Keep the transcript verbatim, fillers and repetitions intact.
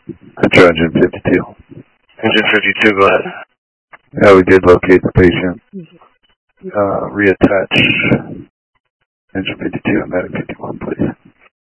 Control engine fifty-two. Engine fifty-two, go ahead. Yeah, we did locate the patient. Uh, reattach engine fifty-two and medic fifty-one, please.